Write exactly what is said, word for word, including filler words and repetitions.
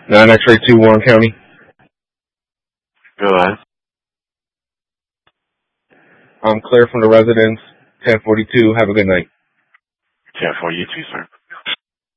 nine X-ray two, Warren County. Go ahead. I'm clear from the residence. ten forty-two. Have a good night. ten forty-two, sir.